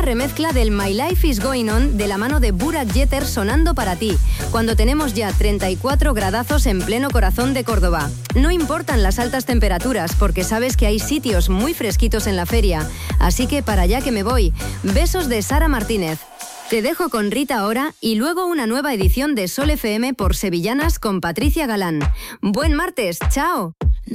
remezcla del My Life is Going On de la mano de Burak Yeter sonando para ti, cuando tenemos ya 34 gradazos en pleno corazón de Córdoba. No importan las altas temperaturas porque sabes que hay sitios muy fresquitos en la feria, así que para allá que me voy. Besos de Sara Martínez. Te dejo con Rita ahora y luego una nueva edición de Sol FM por Sevillanas con Patricia Galán. Buen martes, chao.